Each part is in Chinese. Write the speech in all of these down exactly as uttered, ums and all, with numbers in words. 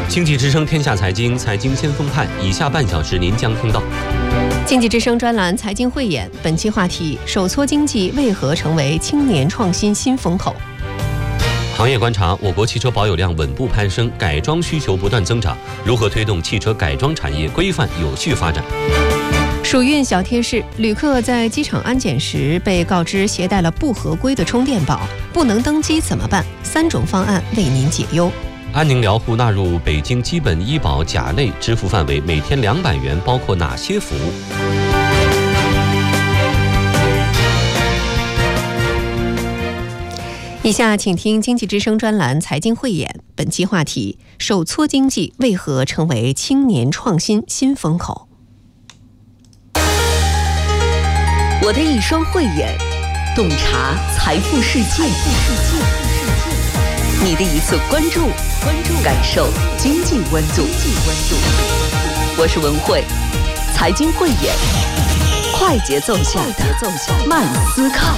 经济之声天下财经，财经先锋派，以下半小时您将听到经济之声专栏财经汇演，本期话题：手搓经济为何成为青年创新新风口？ 行业观察：我国汽车保有量稳步攀升，改装需求不断增长，如何推动汽车改装产业规范有序发展？ 暑运小贴士：旅客在机场安检时被告知携带了不合规的充电宝，不能登机怎么办？三种方案为您解忧。 安宁疗护纳入北京基本医保甲类支付范围，每天两百元，包括哪些服务？ 以下请听经济之声专栏财经汇演，本期话题：手搓经济为何成为青年创新新风口？ 我的一双慧眼，洞察财富世界；你的一次关注，关注感受经济温度。我是文慧，财经慧眼，快节奏下的慢思考。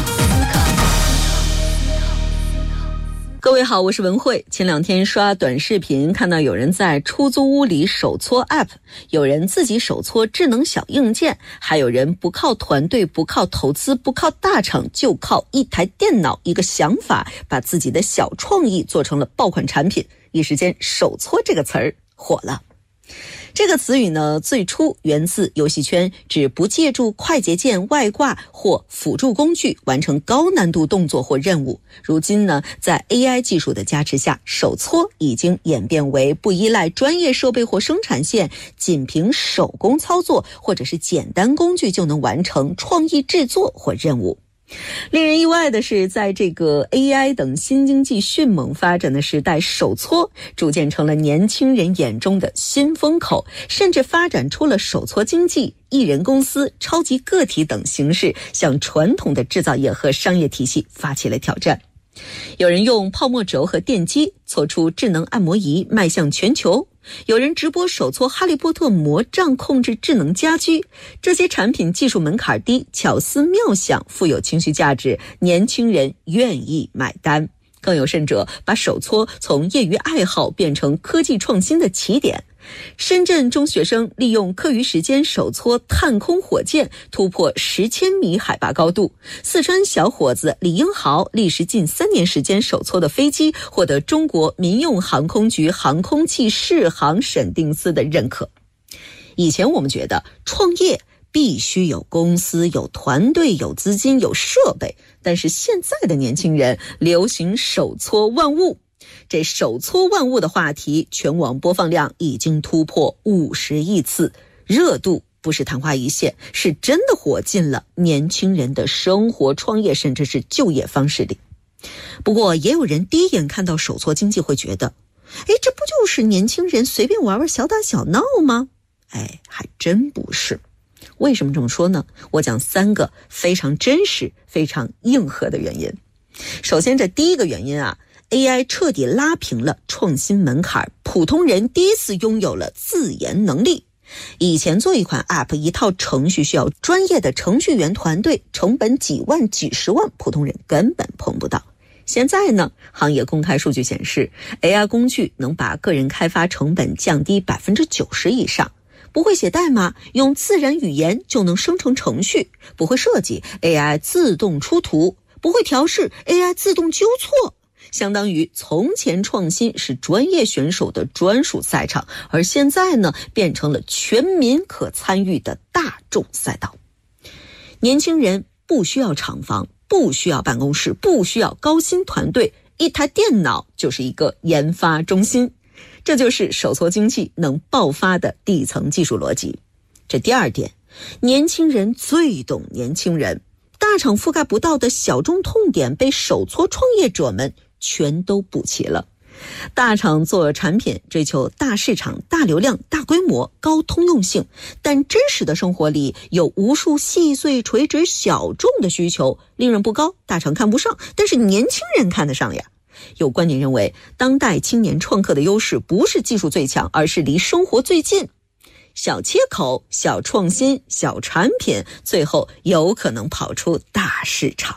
各位好，我是文慧。前两天刷短视频，看到有人在出租屋里手搓 App， 有人自己手搓智能小硬件，还有人不靠团队，不靠投资，不靠大厂，就靠一台电脑，一个想法，把自己的小创意做成了爆款产品。一时间，手搓这个词儿火了。这个词语呢，最初源自游戏圈，指不借助快捷键、外挂或辅助工具完成高难度动作或任务。如今呢，在 A I 技术的加持下，手搓已经演变为不依赖专业设备或生产线，仅凭手工操作或者是简单工具就能完成创意制作或任务。令人意外的是，在这个 A I 等新经济迅猛发展的时代，手搓逐渐成了年轻人眼中的新风口，甚至发展出了手搓经济、艺人公司、超级个体等形式，向传统的制造业和商业体系发起了挑战。有人用泡沫轴和电机搓出智能按摩仪，迈向全球；有人直播手搓哈利波特魔杖，控制智能家居。这些产品技术门槛低，巧思妙想，富有情绪价值，年轻人愿意买单。更有甚者，把手搓从业余爱好变成科技创新的起点。深圳中学生利用课余时间手搓探空火箭，突破十千米海拔高度。四川小伙子李英豪历时近三年时间手搓的飞机，获得中国民用航空局航空器适航审定司的认可。以前我们觉得创业必须有公司、有团队、有资金、有设备，但是现在的年轻人流行手搓万物。这手搓万物的话题，全网播放量已经突破五十亿次，热度不是昙花一现，是真的火进了年轻人的生活、创业甚至是就业方式里。不过也有人第一眼看到手搓经济会觉得，哎，这不就是年轻人随便玩玩小打小闹吗？哎，还真不是。为什么这么说呢？我讲三个非常真实、非常硬核的原因。首先，这第一个原因啊，A I 彻底拉平了创新门槛，普通人第一次拥有了自研能力。以前做一款 App， 一套程序需要专业的程序员团队，成本几万几十万，普通人根本碰不到。现在呢，行业公开数据显示 A I 工具能把个人开发成本降低 百分之九十 以上。不会写代码，用自然语言就能生成程序；不会设计 ，A I 自动出图；不会调试 ，A I 自动纠错。相当于从前创新是专业选手的专属赛场，而现在呢，变成了全民可参与的大众赛道。年轻人不需要厂房，不需要办公室，不需要高薪团队，一台电脑就是一个研发中心。这就是手搓经济能爆发的底层技术逻辑。这第二点，年轻人最懂年轻人，大厂覆盖不到的小众痛点被手搓创业者们全都补齐了。大厂做产品追求大市场、大流量、大规模、高通用性，但真实的生活里有无数细碎垂直小众的需求，利润不高，大厂看不上，但是年轻人看得上呀。有观点认为，当代青年创客的优势不是技术最强，而是离生活最近。小切口、小创新、小产品，最后有可能跑出大市场。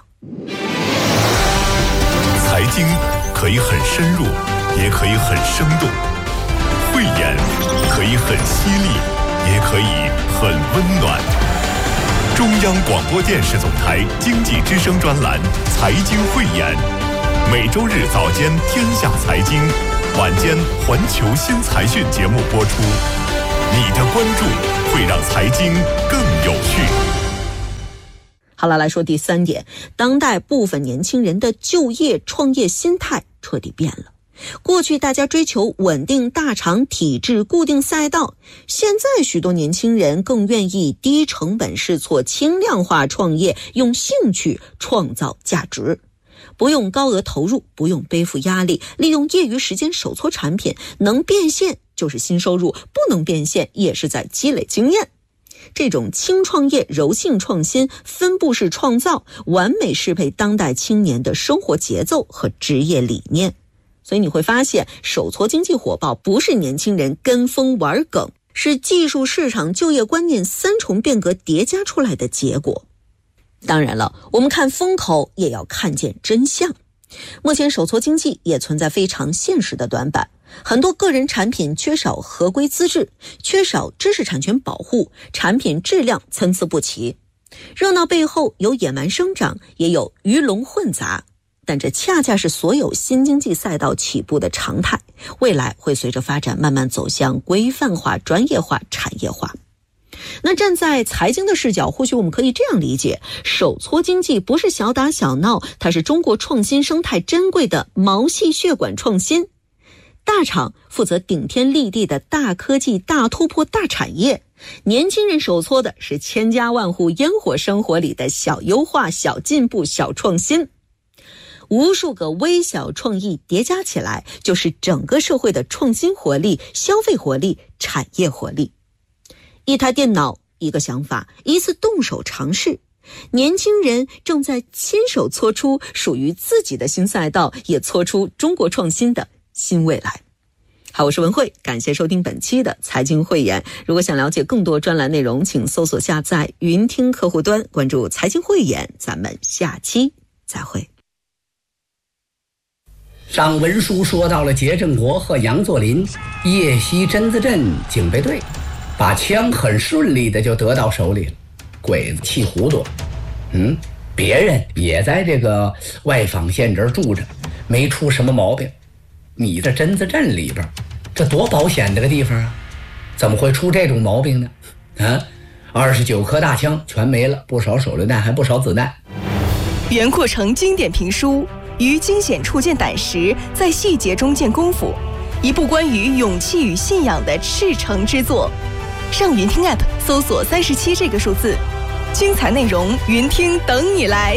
财经可以很深入，也可以很生动， 慧眼，可以很犀利，也可以很温暖。中央广播电视总台经济之声专栏《财经慧眼》，每周日早间《天下财经》，晚间《环球新财讯》节目播出。你的关注会让财经更有趣。 好了，来说第三点，当代部分年轻人的就业创业心态彻底变了。过去大家追求稳定大厂体制、固定赛道，现在许多年轻人更愿意低成本试错、轻量化创业，用兴趣创造价值，不用高额投入，不用背负压力，利用业余时间手搓产品，能变现就是新收入，不能变现也是在积累经验。这种轻创业、柔性创新、分布式创造，完美适配当代青年的生活节奏和职业理念。所以你会发现，手搓经济火爆不是年轻人跟风玩梗，是技术、市场、就业观念三重变革叠加出来的结果。当然了，我们看风口也要看见真相。目前手搓经济也存在非常现实的短板，很多个人产品缺少合规资质，缺少知识产权保护，产品质量参差不齐。热闹背后有野蛮生长，也有鱼龙混杂。但这恰恰是所有新经济赛道起步的常态，未来会随着发展慢慢走向规范化、专业化、产业化。那站在财经的视角，或许我们可以这样理解，手搓经济不是小打小闹，它是中国创新生态珍贵的毛细血管创新。大厂负责顶天立地的大科技、大突破、大产业，年轻人手搓的是千家万户烟火生活里的小优化、小进步、小创新。无数个微小创意叠加起来，就是整个社会的创新活力、消费活力、产业活力。一台电脑，一个想法，一次动手尝试，年轻人正在亲手搓出属于自己的新赛道，也搓出中国创新的新未来。好，我是文慧，感谢收听本期的财经汇演。如果想了解更多专栏内容，请搜索下载云听客户端，关注财经汇演。咱们下期再会。 上文书说到了杰振国和杨作霖夜袭榛子镇警备队，把枪很顺利的就得到手里了。鬼子气糊涂，嗯，别人也在这个外坊县这儿住着，没出什么毛病。你在榛子镇里边，这多保险的个地方啊，怎么会出这种毛病呢？啊，二十九颗大枪全没了，不少手榴弹，还不少子弹。 袁阔成经典评书于惊险处见胆识，在细节中见功夫，一部关于勇气与信仰的赤诚之作。上云听 App 搜索三十七这个数字，精彩内容云听等你来。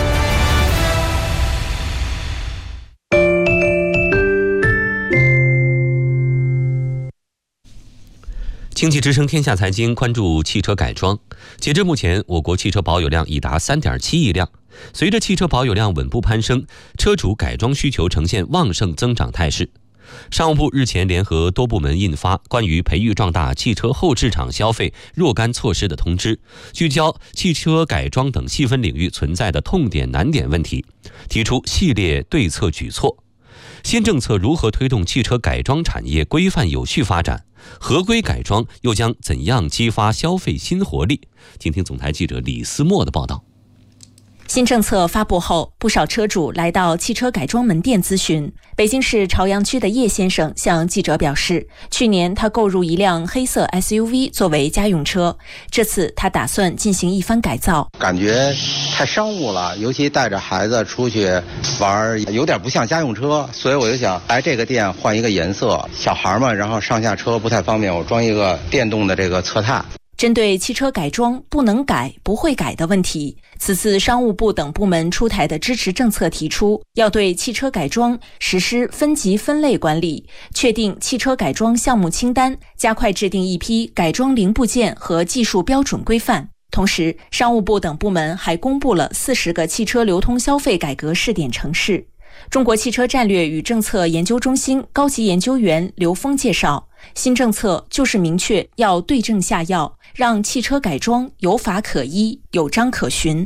经济之声天下财经关注汽车改装。截至目前，我国汽车保有量已达 三点七亿辆。随着汽车保有量稳步攀升，车主改装需求呈现旺盛增长态势。商务部日前联合多部门印发关于培育壮大汽车后市场消费若干措施的通知，聚焦汽车改装等细分领域存在的痛点难点问题，提出系列对策举措。新政策如何推动汽车改装产业规范有序发展？合规改装又将怎样激发消费新活力？听听总台记者李思墨的报道。 新政策发布后，不少车主来到汽车改装门店咨询。北京市朝阳区的叶先生向记者表示，去年他购入一辆黑色 S U V 作为家用车，这次他打算进行一番改造。 感觉太商务了，尤其带着孩子出去玩，有点不像家用车，所以我就想来这个店换一个颜色。小孩嘛，然后上下车不太方便，我装一个电动的这个侧踏。 针对汽车改装不能改、不会改的问题，此次商务部等部门出台的支持政策提出，要对汽车改装实施分级分类管理，确定汽车改装项目清单，加快制定一批改装零部件和技术标准规范。同时，商务部等部门还公布了四十个汽车流通消费改革试点城市。中国汽车战略与政策研究中心高级研究员刘峰介绍，新政策就是明确要对症下药，让汽车改装有法可依、有章可循。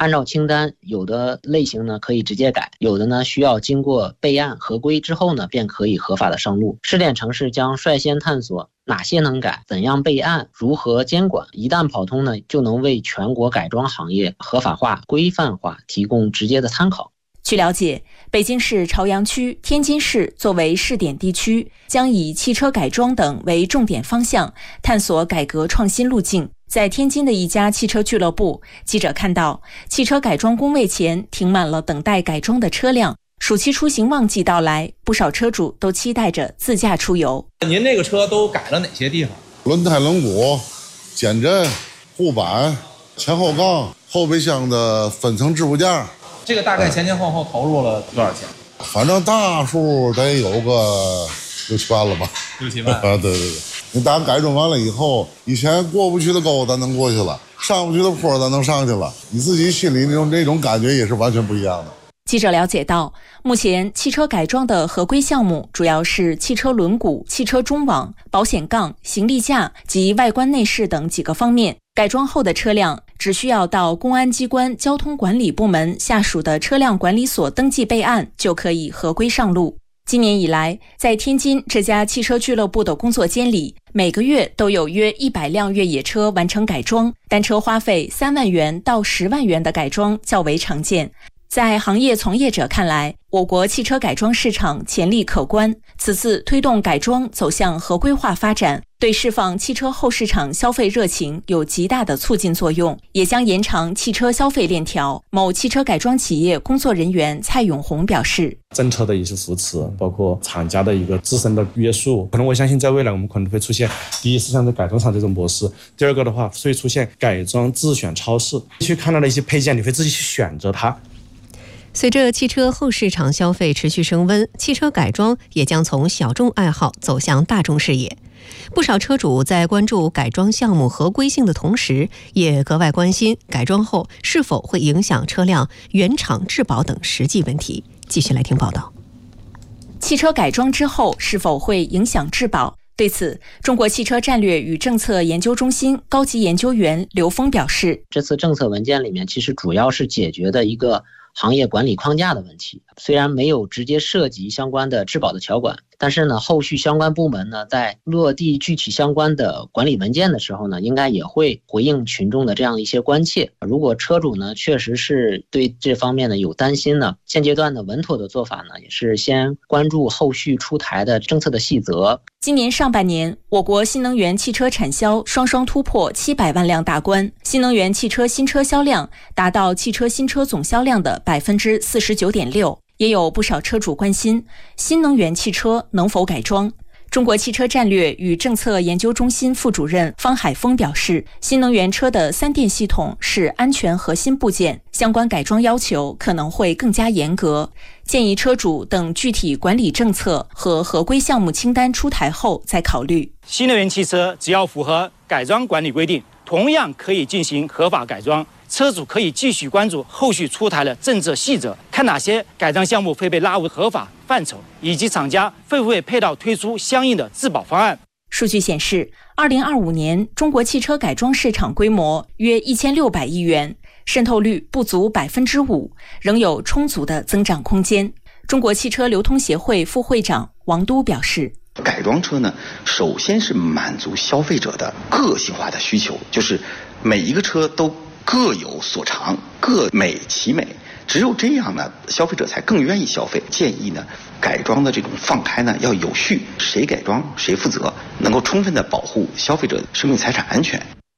按照清单，有的类型呢可以直接改，有的呢需要经过备案合规之后呢，便可以合法的上路。试点城市将率先探索哪些能改，怎样备案，如何监管。一旦跑通呢，就能为全国改装行业合法化、规范化提供直接的参考。 据了解，北京市朝阳区、天津市作为试点地区，将以汽车改装等为重点方向，探索改革创新路径。在天津的一家汽车俱乐部，记者看到汽车改装工位前停满了等待改装的车辆。暑期出行旺季到来，不少车主都期待着自驾出游。 您这个车都改了哪些地方？ 轮胎、轮毂、减震、护板、前后杠、后备箱的分层支部件。 这个大概前前后后投入了多少钱？ 反正大数得有个六七万了吧。 六七万啊， 对对对。你当改装完了以后，以前过不去的沟咱能过去了，上不去的坡咱能上去了，你自己心里那种那种感觉也是完全不一样的。 记者了解到，目前汽车改装的合规项目主要是汽车轮毂、汽车中网、保险杠、行李架及外观内饰等几个方面。改装后的车辆只需要到公安机关交通管理部门下属的车辆管理所登记备案，就可以合规上路。今年以来，在天津这家汽车俱乐部的工作间里，每个月都有约一百辆越野车完成改装，单车花费三万元到十万元的改装较为常见。在行业从业者看来，我国汽车改装市场潜力可观，此次推动改装走向合规化发展，对释放汽车后市场消费热情有极大的促进作用，也将延长汽车消费链条。某汽车改装企业工作人员蔡永红表示， 政策的一些扶持，包括厂家的一个自身的约束，可能我相信在未来我们可能会出现，第一是像在改装厂这种模式，第二个的话会出现改装自选超市，去看到的一些配件，你会自己去选择它。 随着汽车后市场消费持续升温，汽车改装也将从小众爱好走向大众视野。不少车主在关注改装项目合规性的同时，也格外关心改装后是否会影响车辆原厂质保等实际问题。继续来听报道。 汽车改装之后是否会影响质保？对此，中国汽车战略与政策研究中心高级研究员刘峰表示， 这次政策文件里面其实主要是解决的一个行业管理框架的问题，虽然没有直接涉及相关的质保的条款，但是呢，后续相关部门呢在落地具体相关的管理文件的时候呢，应该也会回应群众的这样一些关切。如果车主呢确实是对这方面呢有担心呢，现阶段的稳妥的做法呢，也是先关注后续出台的政策的细则。 今年上半年，我国新能源汽车产销双双突破七百万辆大关，新能源汽车新车销量达到汽车新车总销量的百分之四十九点六。也有不少车主关心新能源汽车能否改装。中国汽车战略与政策研究中心副主任方海峰表示，新能源车的三电系统是安全核心部件，相关改装要求可能会更加严格，建议车主等具体管理政策和合规项目清单出台后再考虑。 新能源汽车只要符合改装管理规定，同样可以进行合法改装。车主可以继续关注后续出台的政策细则，看哪些改装项目会被纳入合法范畴，以及厂家会不会配套推出相应的质保方案。 数据显示，二零二五年中国汽车改装市场规模约一千六百亿元，渗透率不足百分之五，仍有充足的增长空间。中国汽车流通协会副会长王都表示， 改装车呢，首先是满足消费者的个性化的需求，就是每一个车都各有所长，各美其美，只有这样呢，消费者才更愿意消费。建议呢，改装的这种放开呢要有序，谁改装谁负责，能够充分的保护消费者的生命财产安全。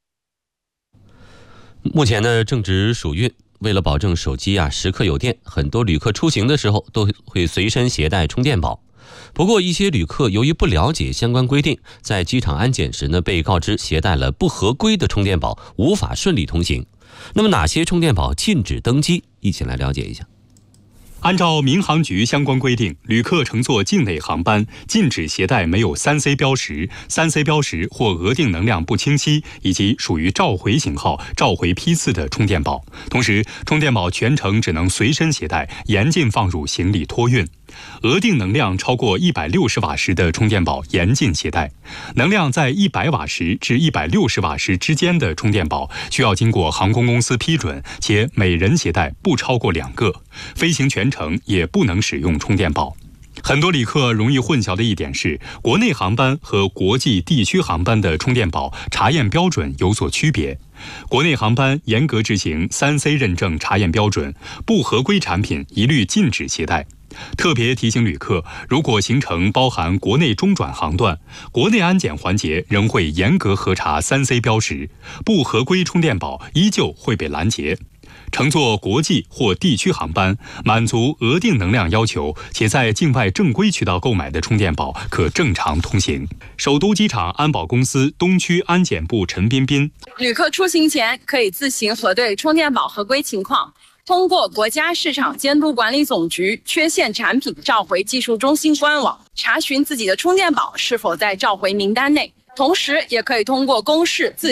目前呢正值暑运，为了保证手机啊时刻有电，很多旅客出行的时候都会随身携带充电宝。不过一些旅客由于不了解相关规定，在机场安检时呢被告知携带了不合规的充电宝，无法顺利通行。那么哪些充电宝禁止登机？一起来了解一下。 按照民航局相关规定，旅客乘坐境内航班禁止携带没有 三 C 标识、三 C 标识或额定能量不清晰以及属于召回型号、召回批次的充电宝。同时，充电宝全程只能随身携带，严禁放入行李托运。 额定能量超过一百六十瓦时的充电宝严禁携带，能量在一百瓦时至一百六十瓦时之间的充电宝需要经过航空公司批准，且每人携带不超过两个，飞行全程也不能使用充电宝。很多旅客容易混淆的一点是，国内航班和国际地区航班的充电宝查验标准有所区别。国内航班严格执行 三 C 认证查验标准，不合规产品一律禁止携带。特别提醒旅客，如果行程包含国内中转航段，国内安检环节仍会严格核查 三 C 标识，不合规充电宝依旧会被拦截。乘坐国际或地区航班，满足额定能量要求，且在境外正规渠道购买的充电宝可正常通行。首都机场安保公司东区安检部陈彬彬： 旅客出行前可以自行核对充电宝合规情况，通过国家市场监督管理总局缺陷产品召回技术中心官网查询自己的充电宝是否在召回名单内，同时也可以通过公示自